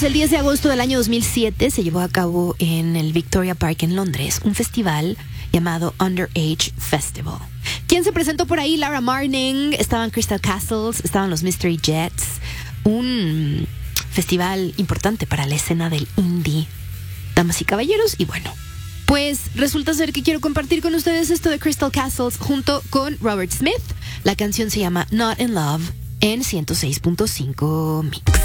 amigos, el 10 de agosto del año 2007 se llevó a cabo en el Victoria Park en Londres un festival llamado Underage Festival. ¿Quién se presentó por ahí? Laura Marling, estaban Crystal Castles, estaban los Mystery Jets. Un festival importante para la escena del indie, damas y caballeros. Y bueno, pues resulta ser que quiero compartir con ustedes esto de Crystal Castles junto con Robert Smith. La canción se llama Not in Love en 106.5 Mix.